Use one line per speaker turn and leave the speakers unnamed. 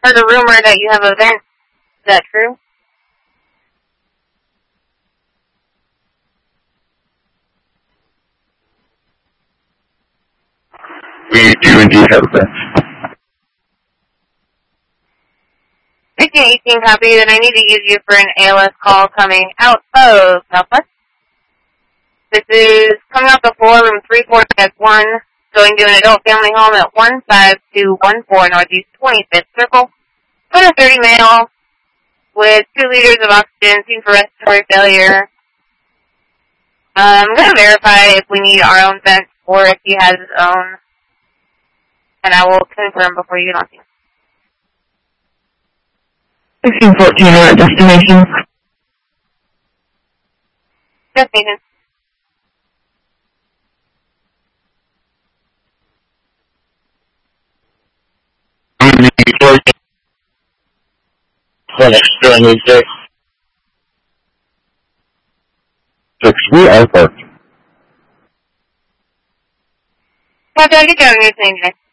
heard a rumor that you have a vent. Is that true?
We do indeed have a vent.
1618 copy, then I need to use you for an ALS call coming out of Southwest. This is coming out the floor, room 340-1, going to an adult family home at 15214 Northeast 25th Circle. 30 male with 2 liters of oxygen, seen for respiratory failure. I'm going to verify if we need our own vent or if he has his own, and I will confirm before you get on scene.
1614, at destination.
Destination.
Clinic, during these days. 6, we are parked.
Roger, get down and your name, guys.